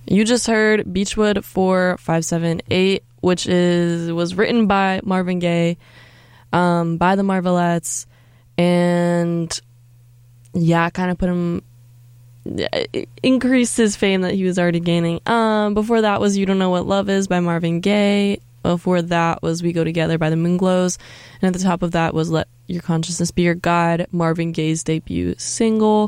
You just heard Beechwood 4578, which was written by Marvin Gaye, by the Marvelettes, and yeah, kind of put him, increased his fame that he was already gaining. Before that was You Don't Know What Love Is by Marvin Gaye. Before that was We Go Together by the Moonglows. And at the top of that was Let Your Consciousness Be Your Guide, Marvin Gaye's debut single.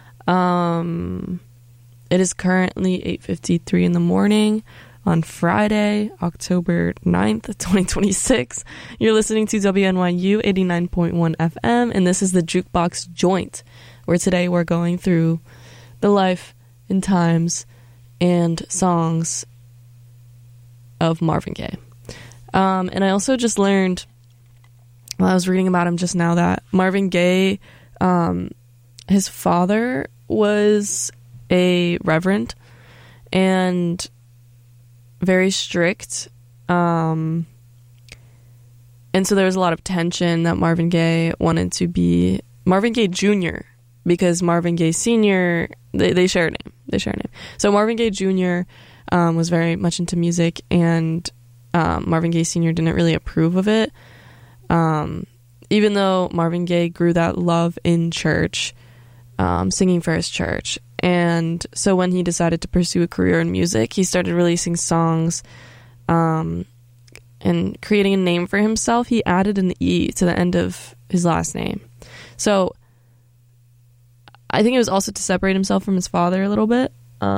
It is currently 8:53 in the morning on Friday, October 9th, 2026. You're listening to WNYU 89.1 FM, and this is the Jukebox Joint, where today we're going through the life and times and songs of Marvin Gaye. And I also just learned, while I was reading about him just now, that Marvin Gaye, his father was a reverend and very strict. And so there was a lot of tension that Marvin Gaye wanted to be Marvin Gaye Jr., because Marvin Gaye Sr., they share a name. So Marvin Gaye Jr. Was very much into music, and Marvin Gaye Sr. didn't really approve of it. Even though Marvin Gaye grew that love in church, singing for his church. And so when he decided to pursue a career in music, he started releasing songs and creating a name for himself. He added an E to the end of his last name. So I think it was also to separate himself from his father a little bit.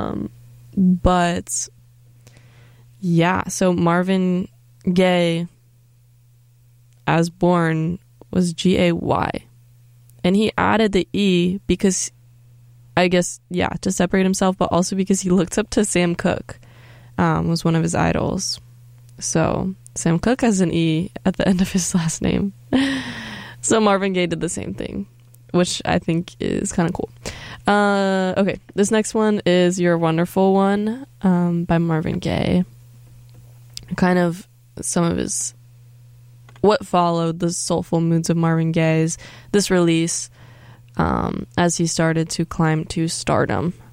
But yeah, so Marvin Gaye, as born, was Gay. And he added the E because, I guess, yeah, to separate himself, but also because he looked up to Sam Cooke, was one of his idols. So Sam Cooke has an E at the end of his last name. So Marvin Gaye did the same thing, which I think is kind of cool. Okay, this next one is You're a Wonderful One, by Marvin Gaye. Kind of some of his, what followed the soulful moods of Marvin Gaye's this release, as he started to climb to stardom.